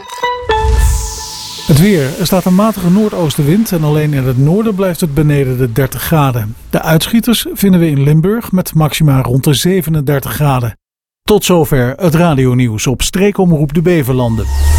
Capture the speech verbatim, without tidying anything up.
Het weer. Er staat een matige noordoostenwind en alleen in het noorden blijft het beneden de dertig graden. De uitschieters vinden we in Limburg met maxima rond de zevenendertig graden. Tot zover het radionieuws op Streekomroep de Beverlanden.